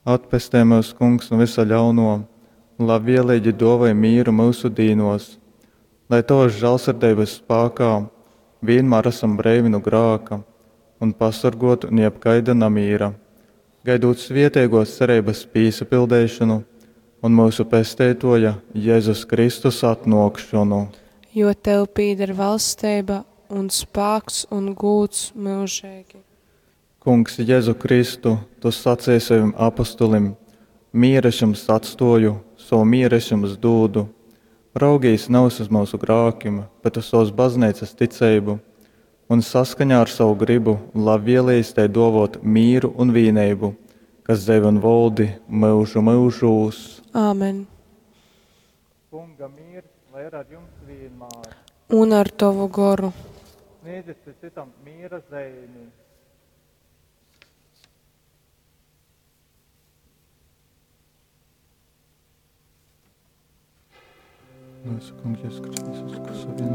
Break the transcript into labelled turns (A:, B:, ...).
A: Atpestē mūs, Kungs, no visa ļauno, lai vienlīdzi dovai mīru mūsu dīnos, lai tavas žēlsirdības spēkā vienmēr esam brīvi no grāka un pasargotu no jebkaida namīra, gaidot svietēgos cerības piesapildēšanu un mūsu pestētoja Jēzus Kristus atnākšanu.
B: Jo tev pīder valstība un spēks un gūds mūžīgi.
A: Kungs, Jēzu Kristu, tu sacīji saviem apostolim: mīru es jums atstāju, savu mīru es jums dodu. Raugīs nav uz mūsu grēkiem, bet uz savas baznīcas ticību, un saskaņā ar savu gribu, lai vienlīdz tai dovot mīru un vienību, kas dzīvo un valdi mūžu mūžos.
B: Āmen.
A: Kunga mīrs, lai ir ar jums vienmēr.
B: Un ar tavu goru.
A: Sniedziet citam mīra zīmi. Mēs, Kungs, Jēzus Kristus, kas savieno